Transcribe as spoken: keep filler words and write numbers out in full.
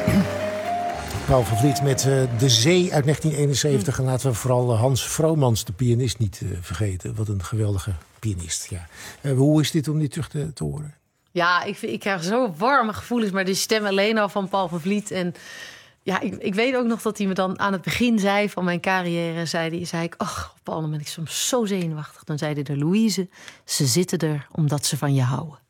Paul van Vliet met uh, De Zee uit negentien eenenzeventig. En laten we vooral Hans Vromans, de pianist, niet uh, vergeten. Wat een geweldige pianist. Ja. Uh, hoe is dit om dit terug te, te horen? Ja, ik, ik krijg zo warme gevoelens. Maar de stem alleen al van Paul van Vliet. En ja, ik, ik weet ook nog dat hij me dan aan het begin zei van mijn carrière. Zei, die, zei ik, ach Paul, dan ben ik soms zo zenuwachtig. Dan zei hij de Louise, ze zitten er omdat ze van je houden.